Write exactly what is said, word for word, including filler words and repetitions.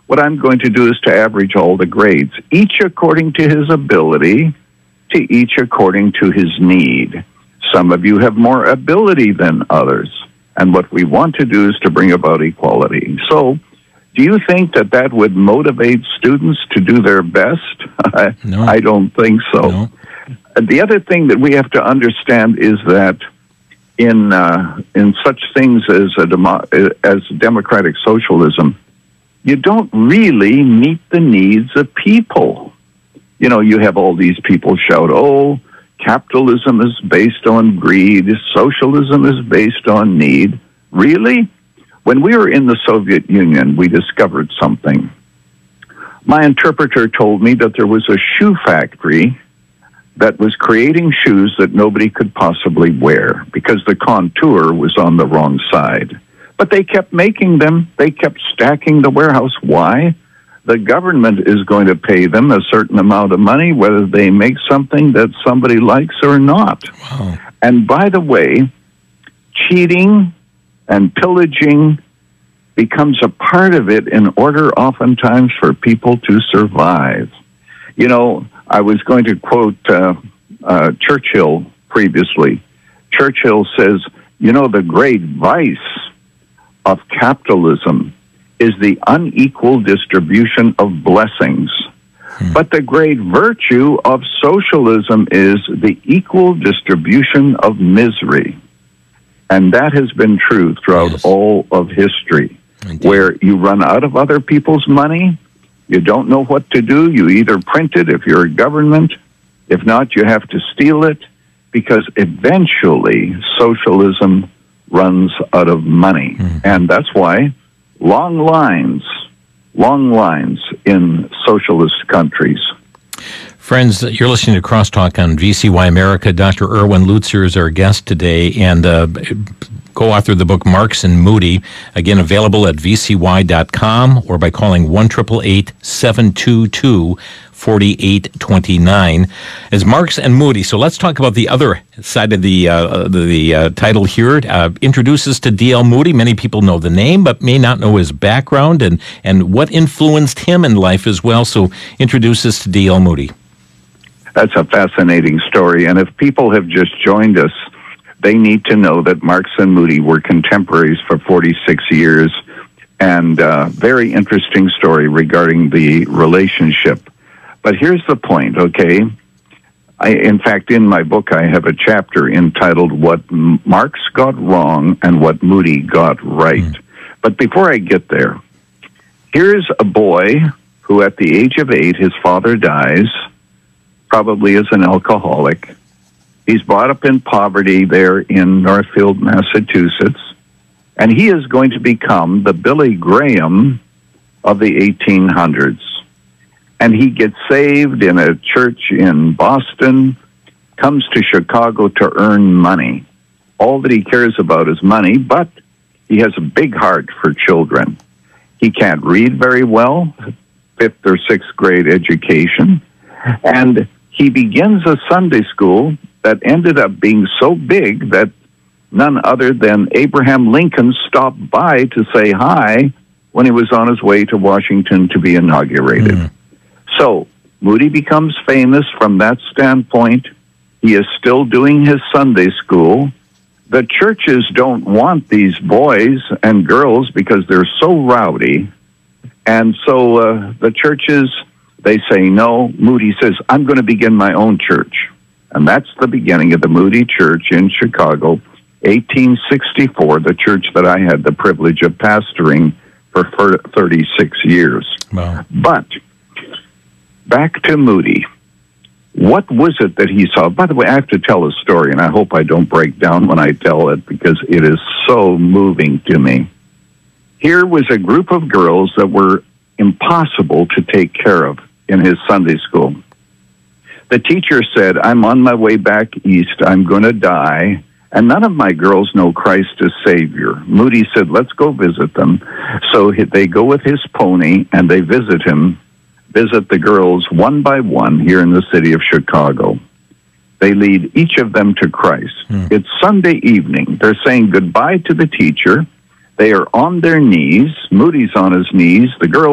what I'm going to do is to average all the grades, each according to his ability, to each according to his need. Some of you have more ability than others, and what we want to do is to bring about equality. So, do you think that that would motivate students to do their best? No. I don't think so. No. The other thing that we have to understand is that in uh, in such things as a demo- as democratic socialism, you don't really meet the needs of people. You know, you have all these people shout, "Oh, capitalism is based on greed. Socialism is based on need." Really? When we were in the Soviet Union, we discovered something. My interpreter told me that there was a shoe factory that was creating shoes that nobody could possibly wear because the contour was on the wrong side. But they kept making them. They kept stacking the warehouse. Why? The government is going to pay them a certain amount of money, whether they make something that somebody likes or not. Wow. And by the way, cheating and pillaging becomes a part of it in order oftentimes for people to survive. You know, I was going to quote uh, uh, Churchill previously. Churchill says, you know, the great vice of capitalism is the unequal distribution of blessings. Hmm. But the great virtue of socialism is the equal distribution of misery. And that has been true throughout yes. all of history. Indeed. Where you run out of other people's money, you don't know what to do, you either print it if you're a government, if not, you have to steal it, because eventually socialism runs out of money. Mm. And that's why long lines, long lines in socialist countries. Friends, you're listening to Crosstalk on V C Y America. Doctor Erwin Lutzer is our guest today, and uh, co-author of the book Marx and Moody, again available at v c y dot com or by calling one eight eight eight, seven two two, four eight two nine. As Marx and Moody, so let's talk about the other side of the uh, the, the uh, title here. Uh, introduces to D L Moody. Many people know the name, but may not know his background and, and what influenced him in life as well. So introduces to D L Moody. That's a fascinating story, and if people have just joined us, they need to know that Marx and Moody were contemporaries for forty-six years, and uh, very interesting story regarding the relationship. But here's the point, okay? I, in fact, in my book, I have a chapter entitled What Marx Got Wrong and What Moody Got Right. Mm. But before I get there, here's a boy who at the age of eight, his father dies, probably as an alcoholic. He's brought up in poverty there in Northfield, Massachusetts, and he is going to become the Billy Graham of the eighteen hundreds. And he gets saved in a church in Boston, comes to Chicago to earn money. All that he cares about is money, but he has a big heart for children. He can't read very well, fifth or sixth grade education, and he begins a Sunday school that ended up being so big that none other than Abraham Lincoln stopped by to say hi when he was on his way to Washington to be inaugurated. Mm. So Moody becomes famous from that standpoint. He is still doing his Sunday school. The churches don't want these boys and girls because they're so rowdy. And so uh, the churches, they say no. Moody says, I'm going to begin my own church. And that's the beginning of the Moody Church in Chicago, eighteen sixty-four, the church that I had the privilege of pastoring for thirty-six years. Wow. But back to Moody. What was it that he saw? By the way, I have to tell a story, and I hope I don't break down when I tell it because it is so moving to me. Here was a group of girls that were impossible to take care of in his Sunday school. The teacher said, I'm on my way back east. I'm going to die. And none of my girls know Christ as Savior. Moody said, let's go visit them. So they go with his pony, and they visit him, visit the girls one by one here in the city of Chicago. They lead each of them to Christ. Hmm. It's Sunday evening. They're saying goodbye to the teacher. They are on their knees. Moody's on his knees. The girls